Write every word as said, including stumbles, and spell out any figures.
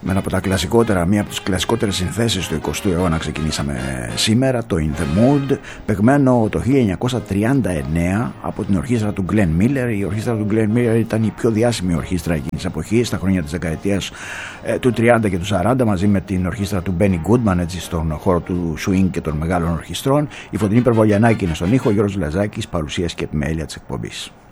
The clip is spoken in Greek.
Με ένα από τα κλασικότερα, μία από τις κλασικότερες συνθέσεις του εικοστού αιώνα ξεκινήσαμε σήμερα, το In The Mood, παιγμένο το χίλια εννιακόσια τριάντα εννέα από την ορχήστρα του Glenn Miller. Η ορχήστρα του Glenn Miller ήταν η πιο διάσημη ορχήστρα εκείνης της εποχής, στα χρόνια της δεκαετίας ε, του τριάντα και του σαράντα, μαζί με την ορχήστρα του Benny Goodman, έτσι, στον χώρο του swing και των μεγάλων ορχιστρών. Η Φωτεινή Περβολιανάκη είναι στον ήχο, Γιώργος Λαζάκης, παρουσίαση και επιμέλεια της εκπομπής.